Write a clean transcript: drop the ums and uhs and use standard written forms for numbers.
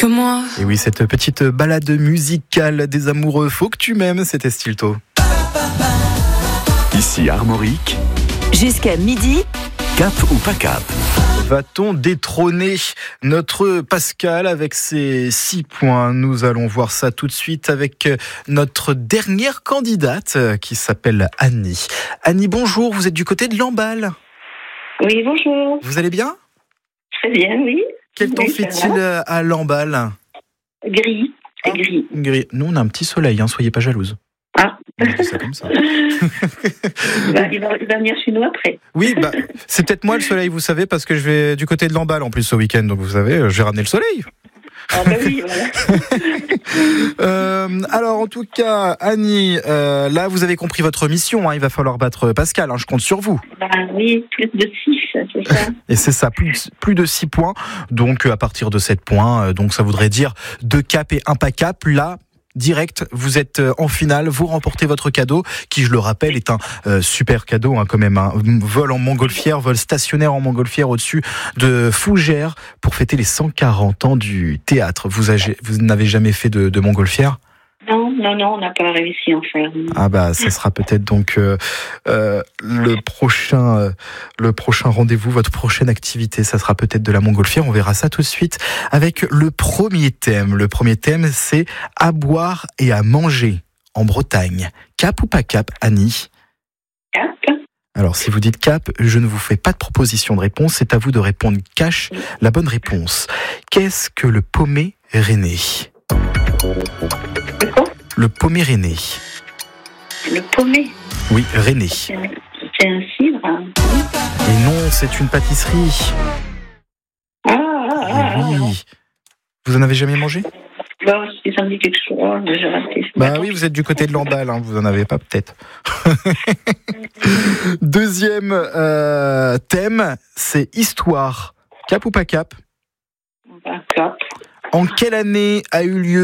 que moi. Et oui, cette petite balade musicale des amoureux, faut que tu m'aimes, c'était Stilto. Ici Armorique, jusqu'à midi. Cap ou pas cap? Va-t-on détrôner notre Pascal avec ses 6 points? Nous allons voir ça tout de suite avec notre dernière candidate qui s'appelle Annie. Annie, bonjour, vous êtes du côté de Lamballe. Oui, bonjour. Vous allez bien? Très bien, oui. Quel temps fait-il à Lamballe? Gris, c'est gris. Gris. Nous, on a un petit soleil, soyez pas jalouse. Ah. On dit ça comme ça. il va venir chez nous après. Oui, c'est peut-être moi le soleil, vous savez, parce que je vais du côté de Lamballe en plus ce week-end, donc vous savez, je vais ramener le soleil. Ah bah oui, voilà. Alors en tout cas, Annie, là vous avez compris votre mission, il va falloir battre Pascal, je compte sur vous. Oui, plus de 6, c'est ça. Et c'est ça, plus de 6 points, donc à partir de 7 points, donc ça voudrait dire 2 caps et 1 pas cap, là... Direct, vous êtes en finale, vous remportez votre cadeau, qui je le rappelle est un super cadeau quand même, un vol en montgolfière, vol stationnaire en montgolfière au-dessus de Fougères pour fêter les 140 ans du théâtre. Vous n'avez jamais fait de montgolfière ? Non, on n'a pas réussi à en faire. Ah ça sera peut-être donc le prochain rendez-vous, votre prochaine activité, ça sera peut-être de la montgolfière. On verra ça tout de suite avec le premier thème. Le premier thème, c'est à boire et à manger en Bretagne. Cap ou pas cap, Annie? Cap. Alors, si vous dites cap, je ne vous fais pas de proposition de réponse. C'est à vous de répondre cash la bonne réponse. Qu'est-ce que le pommet rennais? Le pommet rennais. Le pommet? Oui, rennais. C'est un cidre. Et non, c'est une pâtisserie. Oui. Vous en avez jamais mangé? Si ça me dit quelque chose, j'ai raté. Oui, vous êtes du côté de Lamballe, vous en avez pas peut-être. Deuxième thème, c'est histoire. Cap ou pas cap? Cap. En quelle année a eu lieu